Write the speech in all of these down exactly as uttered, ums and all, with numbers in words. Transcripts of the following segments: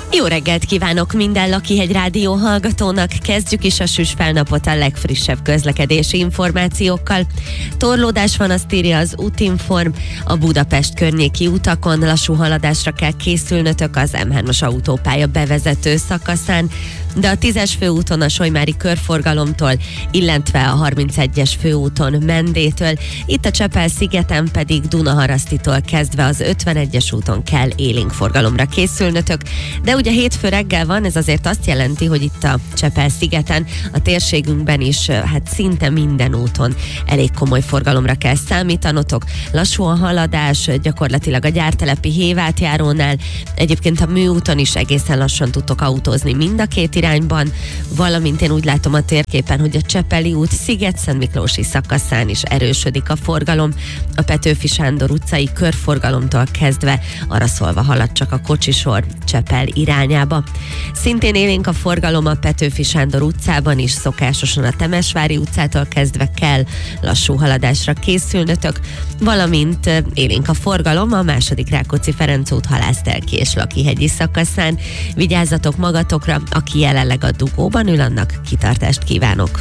Jó reggelt kívánok minden Lakihegy Rádió hallgatónak, kezdjük is a süs felnapot a legfrissebb közlekedési információkkal. Torlódás van, azt írja az Útinform, a Budapest környéki utakon lassú haladásra kell készülnötök az em hármas autópálya bevezető szakaszán, de a tízes főúton a Solymári körforgalomtól, illetve a harmincegyes főúton Mendétől, itt a Csepel-szigeten pedig Dunaharasztitól kezdve az ötvenegyes úton kell élénk forgalomra készülnötök, de ugye hétfő reggel van, ez azért azt jelenti, hogy itt a Csepel-szigeten, a térségünkben is hát szinte minden úton elég komoly forgalomra kell számítanotok. Lassú a haladás, gyakorlatilag a gyártelepi Hévátjárónál, egyébként a Műúton is egészen lassan tudtok autózni mind a két irányban, valamint én úgy látom a térképen, hogy a Csepeli út Sziget-Szentmiklósi szakaszán is erősödik a forgalom, a Petőfi Sándor utcai körforgalomtól kezdve arra szólva halad csak a kocsisor Csepel irányába. Szintén élénk a forgalom a Petőfi Sándor utcában is, szokásosan a Temesvári utcától kezdve kell lassú haladásra készülnötök, valamint élénk a forgalom a második Rákóczi-Ferenc út Halásztelki és Lakihegyi szakaszán. Vigyázzatok magatokra, aki jelenleg a dugóban ül, annak kitartást kívánok.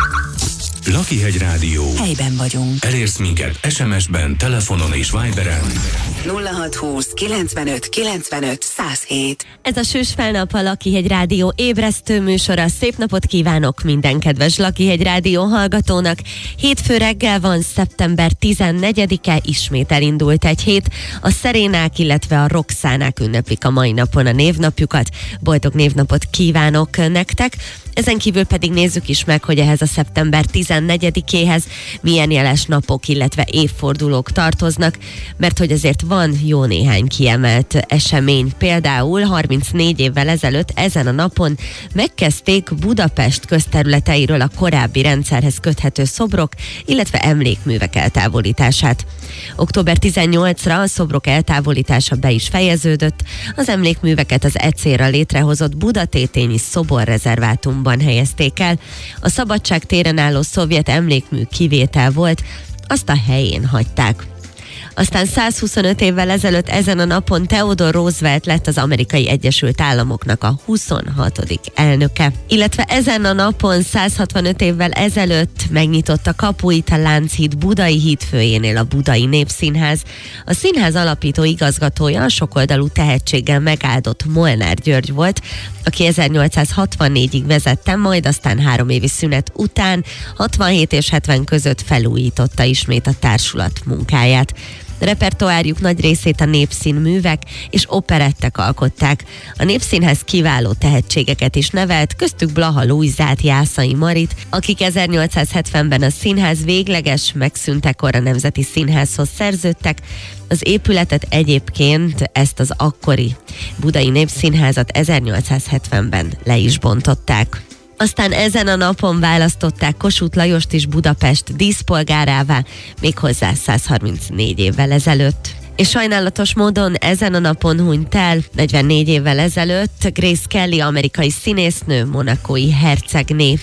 Lakihegy Rádió. Helyben vagyunk. Elérsz minket es em es-ben, telefonon és Viberen. nulla hat húsz kilencvenöt kilencvenöt száz hét. Ez a Süs felnap, a Lakihegy Rádió ébresztő műsora. Szép napot kívánok minden kedves Lakihegy Rádió hallgatónak. Hétfő reggel van, szeptember tizennegyedike, ismét elindult egy hét. A Szerénák, illetve a Roxánák ünneplik a mai napon a névnapjukat. Boldog névnapot kívánok nektek. Ezen kívül pedig nézzük is meg, hogy ehhez a szeptember tizennegyedikéhez milyen jeles napok, illetve évfordulók tartoznak, mert hogy azért van jó néhány kiemelt esemény. Például harmincnégy évvel ezelőtt ezen a napon megkezdték Budapest közterületeiről a korábbi rendszerhez köthető szobrok, illetve emlékművek eltávolítását. október tizennyolcadikán a szobrok eltávolítása be is fejeződött, az emlékműveket az e célra létrehozott Budatétényi szoborrezervátumban helyezték el. A Szabadság téren álló szovjet emlékmű kivétel volt, azt a helyén hagyták. Aztán százhuszonöt évvel ezelőtt ezen a napon Theodore Roosevelt lett az Amerikai Egyesült Államoknak a huszonhatodik elnöke. Illetve ezen a napon százhatvanöt évvel ezelőtt megnyitotta kapuit a Lánchíd Budai hídfőjénél a Budai Népszínház. A színház alapító igazgatója a sokoldalú tehetséggel megáldott Molnár György volt, aki ezernyolcszázhatvannégyig vezette, majd aztán három évi szünet után hatvanhét és hetven között felújította ismét a társulat munkáját. Repertoárjuk nagy részét a népszínművek és operettek alkották. A Népszínház kiváló tehetségeket is nevelt, köztük Blaha Lujzát, Jászai Marit, akik ezernyolcszázhetvenben a színház végleges megszűntekor a Nemzeti Színházhoz szerződtek. Az épületet egyébként, ezt az akkori Budai Népszínházat ezernyolcszázhetvenben le is bontották. Aztán ezen a napon választották Kossuth Lajost is Budapest díszpolgárává, méghozzá százharmincnégy évvel ezelőtt. És sajnálatos módon ezen a napon hunyt el negyvennégy évvel ezelőtt Grace Kelly, amerikai színésznő, monacói hercegné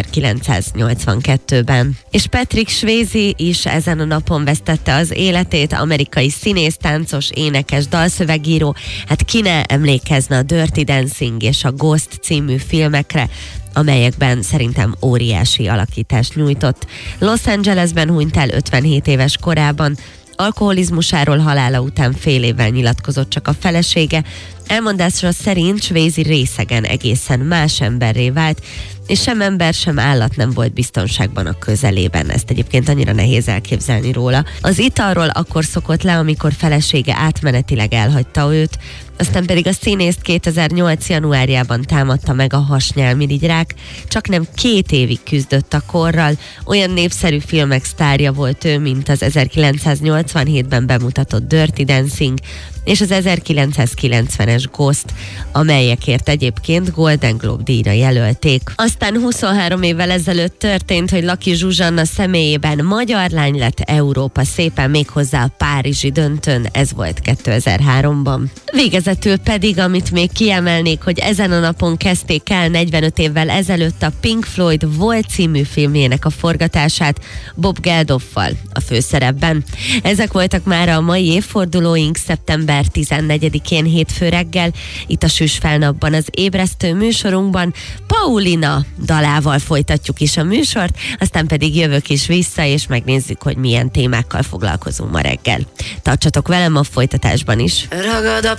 ezerkilencszáznyolcvankettőben. És Patrick Swayze is ezen a napon vesztette az életét, amerikai színész, táncos, énekes, dalszövegíró. Hát ki ne emlékezne a Dirty Dancing és a Ghost című filmekre, amelyekben szerintem óriási alakítást nyújtott. Los Angelesben hunyt el ötvenhét éves korában, alkoholizmusáról halála után fél évvel nyilatkozott csak a felesége. Elmondásra szerint Swayze részegen egészen más emberré vált, és sem ember, sem állat nem volt biztonságban a közelében. Ezt egyébként annyira nehéz elképzelni róla. Az italról akkor szokott le, amikor felesége átmenetileg elhagyta őt, aztán pedig a színészt kétezer-nyolc januárjában támadta meg a hasnyálmirigyrák, csak nem két évig küzdött a korral, olyan népszerű filmek sztárja volt ő, mint az ezerkilencszáznyolcvanhétben bemutatott Dirty Dancing és az ezerkilencszázkilencvenes Ghost, amelyekért egyébként Golden Globe díjra jelölték. Aztán huszonhárom évvel ezelőtt történt, hogy Laki Zsuzsanna személyében magyar lány lett Európa szépen, méghozzá a párizsi döntőn, ez volt kétezer-háromban. Végezetül pedig, amit még kiemelnék, hogy ezen a napon kezdték el negyvenöt évvel ezelőtt a Pink Floyd Volt című filmjének a forgatását Bob Geldofffal a főszerepben. Ezek voltak már a mai évfordulóink, szeptember szeptember tizennegyedikén hétfő reggel, itt a Süss Felnapban, az ébresztő műsorunkban Paulina dalával folytatjuk is a műsort, aztán pedig jövök is vissza, és megnézzük, hogy milyen témákkal foglalkozunk ma reggel. Tartsatok velem a folytatásban is! Ragad a